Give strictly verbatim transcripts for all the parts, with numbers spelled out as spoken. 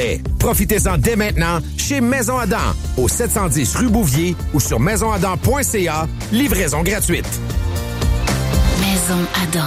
Hey, profitez-en dès maintenant chez Maison Adam, au sept cent dix rue Bouvier ou sur maison adam point c a. Livraison gratuite. Maison Adam.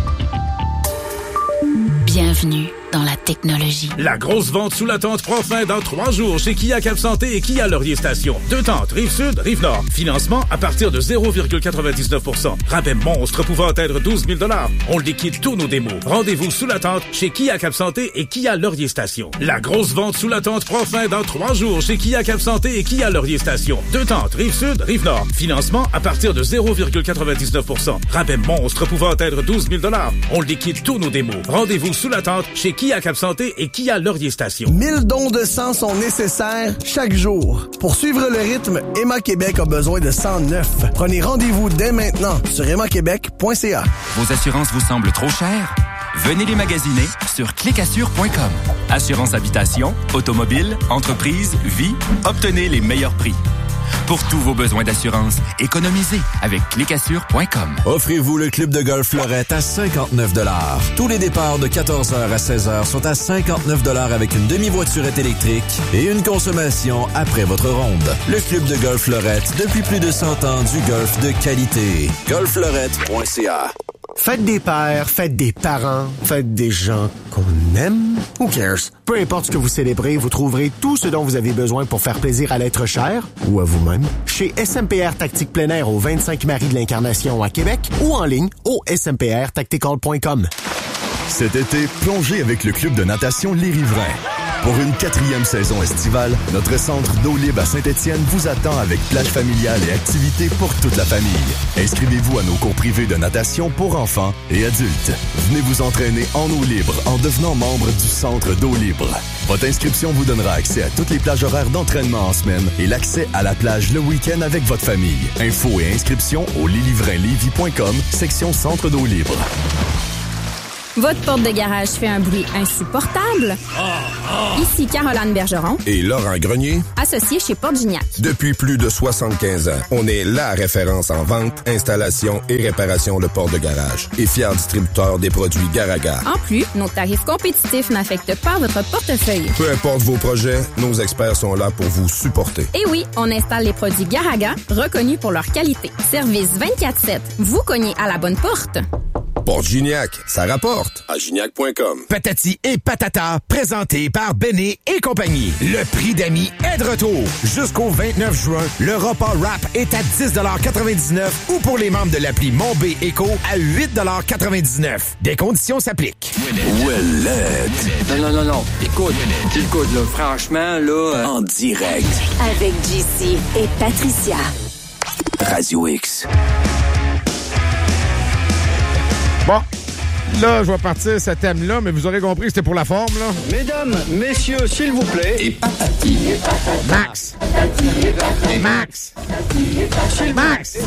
Bienvenue dans la technologie. La grosse vente sous la tente prend fin dans trois jours chez Kia Cap Santé et Kia Laurier Station. Deux tentes, Rive-Sud, Rive-Nord. Financement à partir de zéro virgule quatre-vingt-dix-neuf pour cent. Rabais monstre pouvant atteindre douze mille dollars. On liquide tous nos démos. Rendez-vous sous la tente chez Kia Cap Santé et Kia Laurier Station. La grosse vente sous la tente prend fin dans trois jours chez Kia Cap Santé et Kia Laurier Station. Deux tentes, Rive-Sud, Rive-Nord. Financement à partir de zéro virgule quatre-vingt-dix-neuf pour cent. Rabais monstre pouvant atteindre douze mille dollars. On liquide tous nos démos. Rendez-vous sous la tente chez Kia Cap Santé et Kia Laurier Station. mille dons de sang sont nécessaires chaque jour. Pour suivre le rythme, Emma Québec a besoin de sang neuf. Prenez rendez-vous dès maintenant sur emma québec point c a. Vos assurances vous semblent trop chères? Venez les magasiner sur clic assure point com. Assurance habitation, automobile, entreprise, vie, obtenez les meilleurs prix. Pour tous vos besoins d'assurance, économisez avec clic assure point com. Offrez-vous le club de golf Fleurette à cinquante-neuf dollars. Tous les départs de quatorze heures à seize heures sont à cinquante-neuf dollars avec une demi-voiturette électrique et une consommation après votre ronde. Le club de golf Fleurette, depuis plus de cent ans, du golf de qualité. golf fleurette point c a. Faites des pères, faites des parents, faites des gens qu'on aime. Who cares? Peu importe ce que vous célébrez, vous trouverez tout ce dont vous avez besoin pour faire plaisir à l'être cher ou à vous-même chez S M P R Tactique plein air au vingt-cinq Marie de l'Incarnation à Québec ou en ligne au s m p r tactical point com. Cet été, plongez avec le club de natation Les Riverains. Pour une quatrième saison estivale, notre centre d'eau libre à Saint-Étienne vous attend avec plage familiale et activités pour toute la famille. Inscrivez-vous à nos cours privés de natation pour enfants et adultes. Venez vous entraîner en eau libre en devenant membre du centre d'eau libre. Votre inscription vous donnera accès à toutes les plages horaires d'entraînement en semaine et l'accès à la plage le week-end avec votre famille. Infos et inscriptions au les livrins lévis point com, section centre d'eau libre. Votre porte de garage fait un bruit insupportable? Oh, oh. Ici Caroline Bergeron et Laurent Grenier, associés chez Porte Gignac. Depuis plus de soixante-quinze ans, on est la référence en vente, installation et réparation de portes de garage et fier distributeur des produits Garaga. En plus, nos tarifs compétitifs n'affectent pas votre portefeuille. Peu importe vos projets, nos experts sont là pour vous supporter. Et oui, on installe les produits Garaga, reconnus pour leur qualité. Service vingt-quatre sept. Vous cognez à la bonne porte. Porte Gignac, ça rapporte. À gignac point com. Patati et patata, présenté par Béné et compagnie. Le prix d'amis est de retour. Jusqu'au vingt-neuf juin, le repas rap est à dix quatre-vingt-dix-neuf ou pour les membres de l'appli Mon B Eco à huit quatre-vingt-dix-neuf. Des conditions s'appliquent. Ouellette. Non, non, non, non. Écoute, écoute, là, franchement, là... Euh... En direct. Avec J C et Patricia. Radio X. Bon, là, je vais partir ce thème-là, mais vous aurez compris que c'était pour la forme, là. Mesdames, messieurs, s'il vous plaît. Et patati. Max. Max. Max.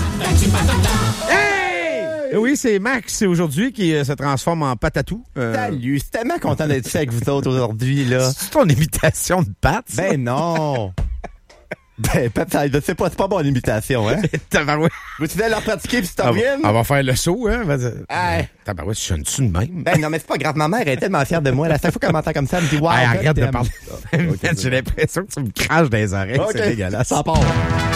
Hey! Et oui, c'est Max aujourd'hui qui euh, se transforme en patatou. Euh... Salut, je suis tellement content d'être ici avec vous autres aujourd'hui, là. C'est ton imitation de Pat, ça? Ben non. Ben, peut-être, je sais pas, c'est pas bonne imitation, hein? Tabarouette. Veux-tu aller leur pratiquer pis tu t'en viennes? On va faire le saut, hein? Hey. Tabarouette, je sonne-tu de même? Ben non, mais c'est pas grave, ma mère elle est tellement fière de moi. La seule fois qu'elle m'entend comme ça, elle me dit, wow, hey, arrête de t'aimes. parler. Okay, j'ai l'impression que tu me craches dans les oreilles. Okay. C'est dégueulasse. Ça part.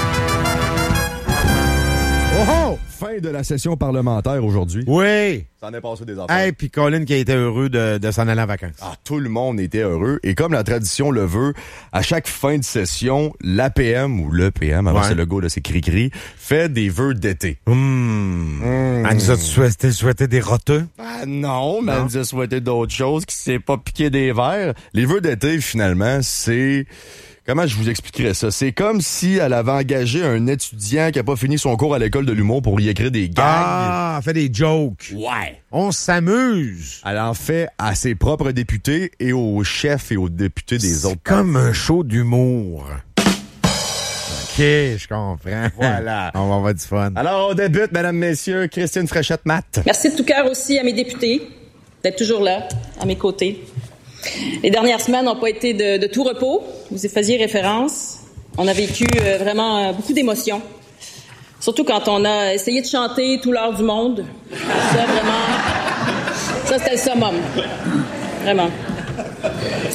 Oh oh! Fin de la session parlementaire aujourd'hui. Oui! Ça en est passé des affaires. Hey, puis Colin qui a été heureux de, de s'en aller en vacances. Ah, tout le monde était heureux. Et comme la tradition le veut, à chaque fin de session, l'A P M ou le P M, alors ouais. C'est le gars de ses cri-cri, fait des vœux d'été. Mmh. Mmh. Elle nous a souhaité, souhaité des roteux? Ah non, mais non. Elle nous a souhaité d'autres choses, qui s'est pas piqué des verres. Les vœux d'été, finalement, c'est... Comment je vous expliquerais ça? C'est comme si elle avait engagé un étudiant qui a pas fini son cours à l'école de l'humour pour y écrire des gags. Ah, elle fait des jokes. Ouais. On s'amuse. Elle en fait à ses propres députés et aux chefs et aux députés des c'est autres. C'est comme un show d'humour. OK, je comprends. Voilà. On va avoir du fun. Alors, on débute, mesdames, messieurs. Christine Fréchette-Matt. Merci de tout cœur aussi à mes députés d'être toujours là, à mes côtés. Les dernières semaines n'ont pas été de, de tout repos. Vous y faisiez référence. On a vécu euh, vraiment euh, beaucoup d'émotions. Surtout quand on a essayé de chanter tout l'heure du monde. Ça, vraiment, ça, c'était le summum. Vraiment.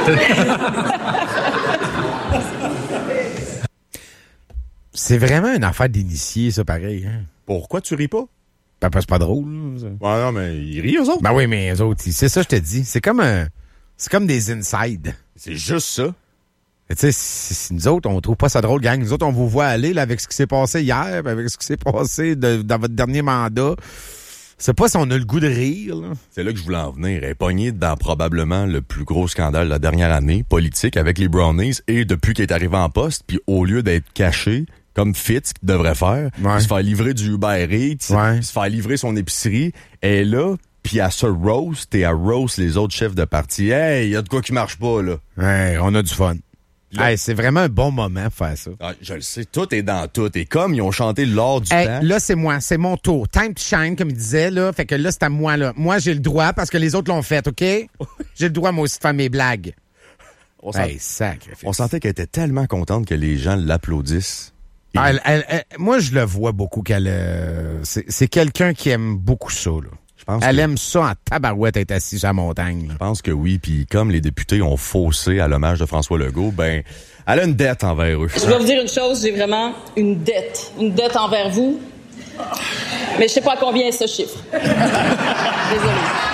C'est vraiment une affaire d'initié, ça, pareil. Hein? Pourquoi tu ris pas? Ben, parce que c'est pas drôle. Là, ouais, non, mais ils rient, eux autres. Ben oui, mais eux autres, c'est ça, je te dis. C'est comme un... C'est comme des inside. C'est juste ça. Tu sais, si, si nous autres, on trouve pas ça drôle, gang. Nous autres, on vous voit aller là, avec ce qui s'est passé hier, avec ce qui s'est passé de, dans votre dernier mandat. C'est pas si on a le goût de rire. Là. C'est là que je voulais en venir. Elle est pognée dans probablement le plus gros scandale de la dernière année, politique, avec les Brownies, et depuis qu'elle est arrivée en poste, puis au lieu d'être cachée, comme Fitz qui devrait faire, ouais. se faire livrer du Uber Eats, ouais. se faire livrer son épicerie, elle est là, puis elle se roast et elle roast les autres chefs de parti. Hey, il y a de quoi qui marche pas, là. Ouais, on a du fun. Là, hey, c'est vraiment un bon moment de faire ça. Ah, je le sais, tout est dans tout. Et comme ils ont chanté l'or du hey, temps... Là, c'est moi, c'est mon tour. Time to shine, comme il disait, là. Fait que là, c'est à moi, là. Moi, j'ai le droit parce que les autres l'ont fait, OK? J'ai le droit, moi aussi, de faire mes blagues. On, sent... hey, sacré on sentait qu'elle était tellement contente que les gens l'applaudissent. Et... Elle, elle, elle, moi, je le vois beaucoup qu'elle... Euh, c'est, c'est quelqu'un qui aime beaucoup ça, là. Elle que... aime ça en tabarouette être assise à la montagne. Là. Je pense que oui, puis comme les députés ont faussé à l'hommage de François Legault, ben, elle a une dette envers eux. Je vais vous dire une chose, j'ai vraiment une dette. Une dette envers vous. Mais je sais pas à combien est ce chiffre. Désolée.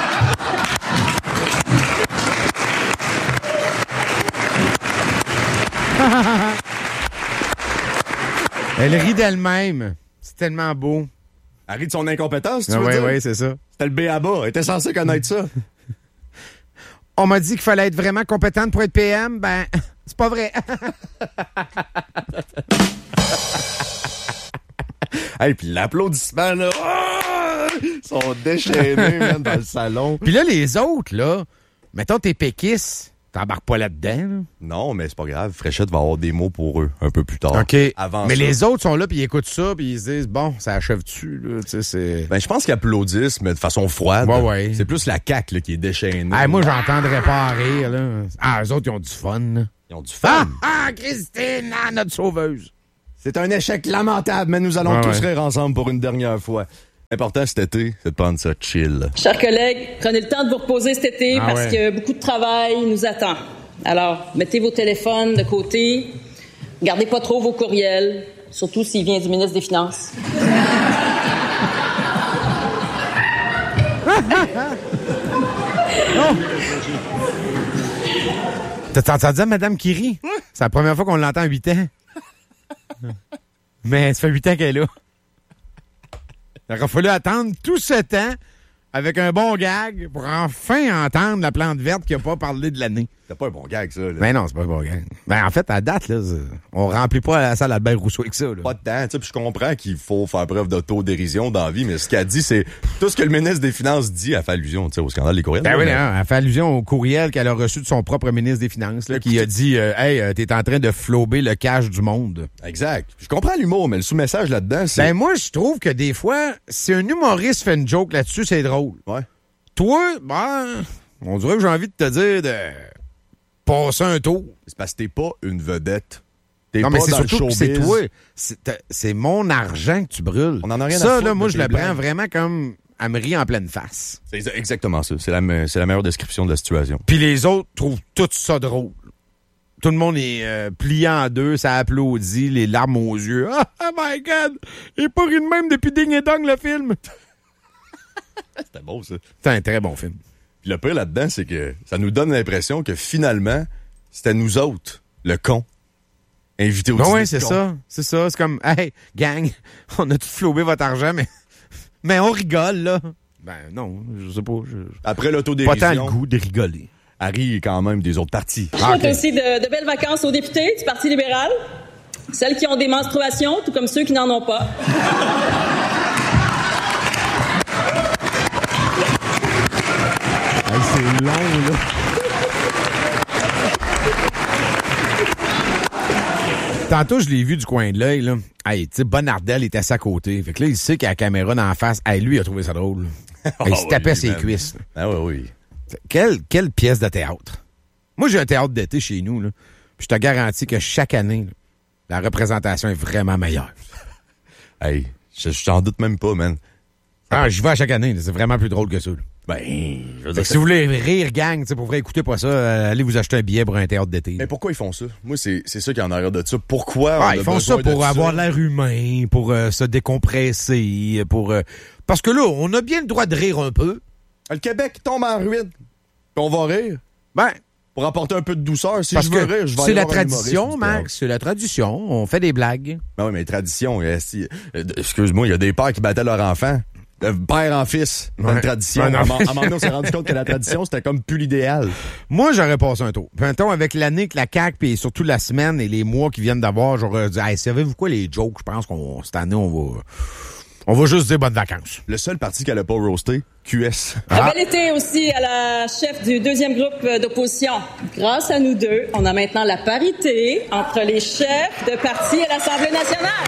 Elle rit d'elle-même. C'est tellement beau. Elle rit de son incompétence, tu ah, veux oui, dire? Oui, c'est ça. C'était le B A B A. Elle était censée connaître ça. On m'a dit qu'il fallait être vraiment compétente pour être P M. Ben, c'est pas vrai. Hey, puis l'applaudissement, là, oh! Ils sont déchaînés, man, dans le salon. Puis là, les autres, là, mettons tes péquistes, t'embarques pas là-dedans, là? Non, mais c'est pas grave. Fréchette va avoir des mots pour eux un peu plus tard. OK. Avant mais ça. Les autres sont là, puis ils écoutent ça, puis ils se disent, bon, ça achève-tu, là, tu sais, c'est... Ben, je pense qu'ils applaudissent, mais de façon froide. Ouais, ouais. C'est plus la C A Q, là, qui est déchaînée. Ah, moi, j'entendrais pas en rire, là. Ah, eux autres, ils ont du fun, là. Ils ont du fun. Ah, ah Christine, ah, notre sauveuse. C'est un échec lamentable, mais nous allons ouais, tous ouais. rire ensemble pour une dernière fois. L'important cet été, c'est de prendre ça chill. Chers collègues, prenez le temps de vous reposer cet été ah, parce ouais. que beaucoup de travail nous attend. Alors, mettez vos téléphones de côté, gardez pas trop vos courriels, surtout s'il vient du ministre des Finances. Non. T'as entendu ça, Madame qui rit? Ouais. C'est la première fois qu'on l'entend en huit ans. Mais ça fait huit ans qu'elle est là. Il aurait fallu attendre tout ce temps avec un bon gag pour enfin entendre la plante verte qui n'a pas parlé de l'année. C'est pas un bon gag, ça. Là. Ben non, c'est pas un bon gag. Ben en fait, à date, là, on remplit pas la salle Albert Rousseau avec ça. Là. Pas de temps, tu sais, puis je comprends qu'il faut faire preuve d'autodérision dans la vie, mais ce qu'elle dit, c'est tout ce que le ministre des Finances dit, elle fait allusion, tu sais, au scandale des courriels. Ben là, oui, mais... non, elle fait allusion au courriel qu'elle a reçu de son propre ministre des Finances, là, qui a dit euh, hey, euh, t'es en train de flober le cash du monde. Exact. Je comprends l'humour, mais le sous-message là-dedans, c'est... Ben moi, je trouve que des fois, si un humoriste fait une joke là-dessus, c'est drôle. Ouais. Toi, ben, on dirait que j'ai envie de te dire de passer un tour. C'est parce que t'es pas une vedette. T'es non, pas mais c'est dans surtout le que c'est showbiz. toi. C'est, c'est mon argent que tu brûles. On en a rien ça, à foutre là, moi, de je tes le prends blagues. vraiment comme elle me rit en pleine face. C'est exactement ça. C'est la, me- c'est la meilleure description de la situation. Puis les autres trouvent tout ça drôle. Tout le monde est euh, plié en deux, ça applaudit, les larmes aux yeux. Oh, oh my God! Il est pas ri de même depuis Ding et Dong, le film. C'était beau, ça. C'est un très bon film. Puis le pire là-dedans, c'est que ça nous donne l'impression que finalement, c'était nous autres, le con, invité au Ben dîner ouais, de c'est con. ça. C'est ça. C'est comme, hey, gang, on a tout flobé votre argent, mais, mais on rigole, là. Ben non, je sais pas. Je... Après l'autodérision... Pas tant le goût de rigoler. Harry est quand même des autres partis. Je souhaite aussi de, de belles vacances aux députés du Parti libéral. Celles qui ont des menstruations, tout comme ceux qui n'en ont pas. Hey, c'est long, là. Tantôt, je l'ai vu du coin de l'œil, là. Hey, tu sais, Bonardel était assis à côté. Fait que là, il sait qu'il y a la caméra dans la face. Hey, lui, il a trouvé ça drôle. Hey, il se Oh, tapait oui, ses man. cuisses. Là. Ah oui, oui. Quelle, quelle pièce de théâtre. Moi, j'ai un théâtre d'été chez nous, là. Puis je te garantis que chaque année, là, la représentation est vraiment meilleure. Hey, je, je t'en doute même pas, man. Ah, j'y vais à chaque année. là. C'est vraiment plus drôle que ça. Là. Ben, je veux dire, si vous voulez rire, gang, pour vrai, écoutez pas ça, euh, allez vous acheter un billet pour un théâtre d'été. Mais pourquoi ils font ça? Moi, c'est, c'est ça qui en arrière de ça. Pourquoi ah, on ils a font ça pour avoir ça? L'air humain, pour euh, se décompresser, pour... Euh, parce que là, on a bien le droit de rire un peu. Le Québec tombe en ruine. Puis on va rire. Ben... Pour apporter un peu de douceur. Si parce je veux que rire, je vais c'est aller la voir tradition, Max. C'est la tradition. On fait des blagues. Ben oui, mais tradition. Si, excuse-moi, il y a des pères qui battaient leur enfant. De père en fils. Dans ouais. Une tradition. Ben à un moment donné, on s'est rendu compte que la tradition, c'était comme plus l'idéal. Moi, j'aurais passé un tour. Puis, mettons, avec l'année que la C A Q, puis surtout la semaine et les mois qui viennent d'avoir, j'aurais dit, hey, savez-vous quoi, les jokes? Je pense qu'on, cette année, on va... On va juste dire bonnes vacances. Le seul parti qu'elle n'a pas roasté, Q S. Ah. Bel été aussi à la chef du deuxième groupe d'opposition. Grâce à nous deux, on a maintenant la parité entre les chefs de parti à l'Assemblée nationale.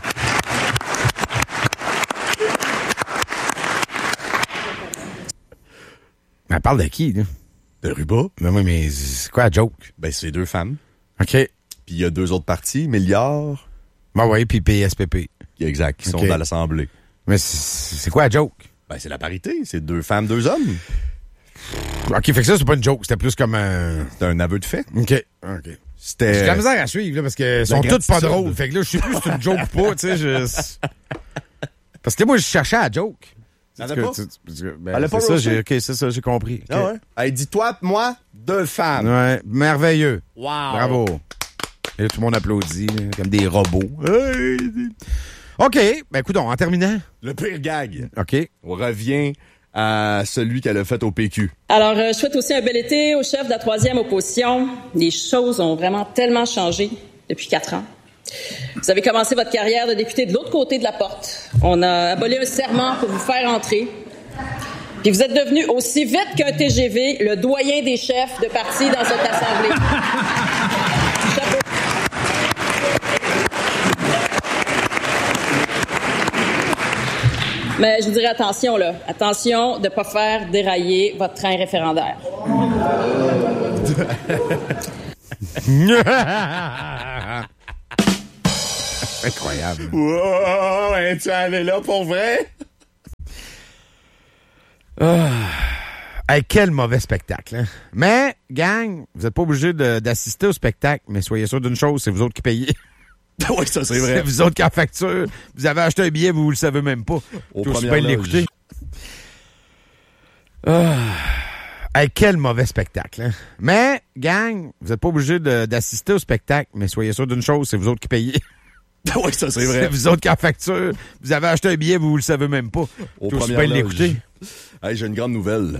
Elle parle de qui, là? De Ruba. Ben oui, mais c'est quoi la joke? Ben, c'est deux femmes. OK. Puis il y a deux autres partis, Milliards. Ben oui, puis P S P P. Exact, qui okay. sont à l'Assemblée. Mais c'est, c'est quoi la joke? Ben, c'est la parité. C'est deux femmes, deux hommes. OK, fait que ça, c'est pas une joke. C'était plus comme un... C'était un aveu de fait. OK. OK. C'était... J'ai de la misère à suivre, là, parce qu'elles sont toutes pas drôles. Fait que là, je sais plus si c'est une joke ou pas, tu sais. Je... Parce que moi, je cherchais à la joke. Elle a pas? Tu, tu, ben, Elle a pas c'est ça, j'ai, OK, c'est ça, j'ai compris. Okay. Ah ouais? Hey, dis-toi, moi, deux femmes. Ouais, merveilleux. Wow. Bravo. Et là, tout le monde applaudit, là, comme des robots. OK, ben écoute, en terminant. Le pire gag. OK. On revient à celui qu'elle a fait au P Q. Alors, euh, je souhaite aussi un bel été au chef de la troisième opposition. Les choses ont vraiment tellement changé depuis quatre ans. Vous avez commencé votre carrière de député de l'autre côté de la porte. On a aboli un serment pour vous faire entrer. Puis vous êtes devenu aussi vite qu'un T G V le doyen des chefs de parti dans cette assemblée. Chapeau. Mais je vous dirais attention, là. Attention de ne pas faire dérailler votre train référendaire. Incroyable. Wow, es-tu allé là pour vrai? Ah. Hey, quel mauvais spectacle, hein? Mais, gang, vous n'êtes pas obligé de, d'assister au spectacle, mais soyez sûr d'une chose, c'est vous autres qui payez. Oui, ça, c'est vrai. C'est vous autres qui en facture. Vous avez acheté un billet, vous ne le savez même pas. Au premier pas l'écouter. Ah. Hey, quel mauvais spectacle, hein? Mais, gang, vous n'êtes pas obligé de, d'assister au spectacle, mais soyez sûr d'une chose, c'est vous autres qui payez. Oui, ça, c'est vrai. C'est vous autres qui en facture. Vous avez acheté un billet, vous ne le savez même pas. Au premier pas l'écouter. Hey, j'ai une grande nouvelle.